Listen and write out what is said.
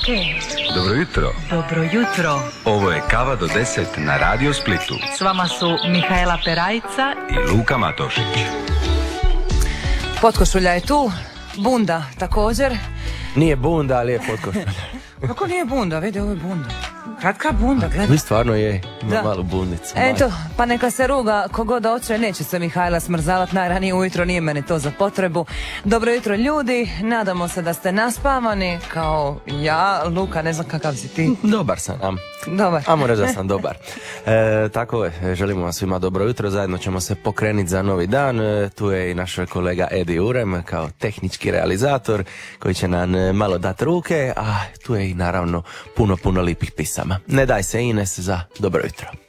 Dobro jutro. Dobro jutro. Ovo je Kava do 10 na Radio Splitu. S vama su Mihaela Perajca I Luka Matošić. Potkošulja je tu, bunda također. Nije bunda, ali je potkošulja. Kako nije bunda? Vidi, ovo je bunda. Kratka bunda, gledaj. Vi stvarno je, ima Da. malu bundicu. Eto, pa neka se ruga kogod hoće, neće se Mihajla smrzavat najranije ujutro, nije meni to za potrebu. Dobro jutro ljudi, nadamo se da ste naspavani, kao ja. Luka, ne znam kakav si ti. Dobar sam, Dobar. Amo reći da sam dobar. Tako je, želimo vam svima dobro jutro, zajedno ćemo se pokrenuti za novi dan. Tu je i naš kolega Edi Urem kao tehnički realizator koji će nam malo dati ruke, a tu je i naravno puno lipih pisama. Ne daj se Ines za dobro jutro.